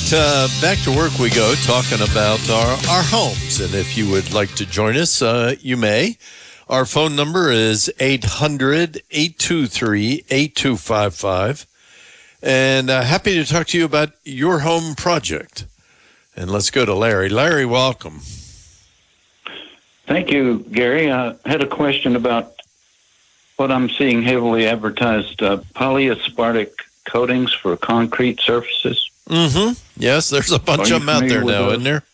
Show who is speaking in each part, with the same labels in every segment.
Speaker 1: back to work we go, talking about our homes. And if you would like to join us, you may. Our phone number is 800-823-8255. And happy to talk to you about your home project. And let's go to Larry. Larry, welcome.
Speaker 2: Thank you, Gary. I had a question about what I'm seeing heavily advertised, polyaspartic coatings for concrete surfaces.
Speaker 1: Mm-hmm. Yes, there's a bunch of them out there now, isn't there?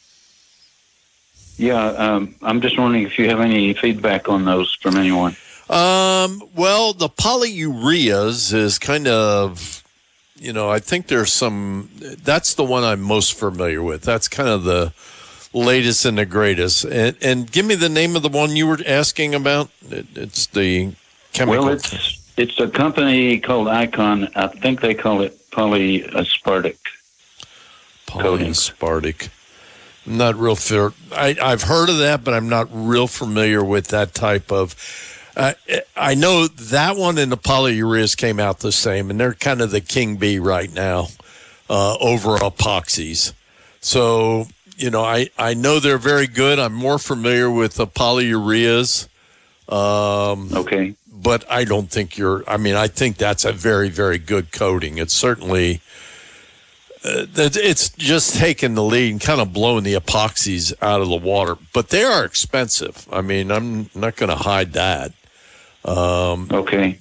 Speaker 2: Yeah, I'm just wondering if you have any feedback on those from anyone.
Speaker 1: Well, the polyureas is kind of, I think there's that's the one I'm most familiar with. That's kind of the latest and the greatest. And give me the name of the one you were asking about. It's the chemical.
Speaker 2: Well, it's a company called Icon. I think they call it polyaspartic.
Speaker 1: Polyaspartic. I'm not real fair. I've heard of that, but I'm not real familiar with that type of. I know that one and the polyureas came out the same, and they're kind of the king bee right now over epoxies. So, I know they're very good. I'm more familiar with the polyureas.
Speaker 2: Okay.
Speaker 1: But I don't think I think that's a very, very good coating. It's certainly, it's just taking the lead and kind of blowing the epoxies out of the water. But they are expensive. I mean, I'm not going to hide that.
Speaker 2: Okay.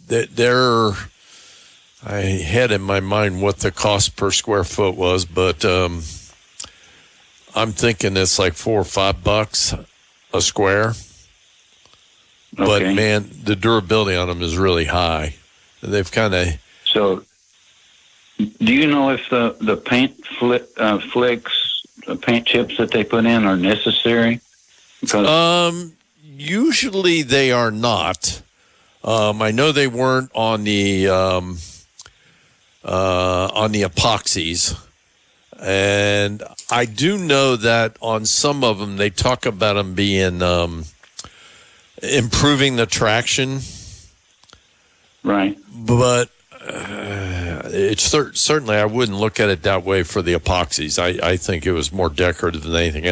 Speaker 1: I had in my mind what the cost per square foot was, but I'm thinking it's like $4 or $5 a square.
Speaker 2: Okay.
Speaker 1: But, man, the durability on them is really high. They've kind of...
Speaker 2: So, do you know if the paint flicks, the paint chips that they put in are necessary? Because
Speaker 1: usually they are not. I know they weren't on the epoxies. And I do know that on some of them, they talk about them being... improving the traction,
Speaker 2: right?
Speaker 1: But it's certainly I wouldn't look at it that way for the epoxies. I think it was more decorative than anything else.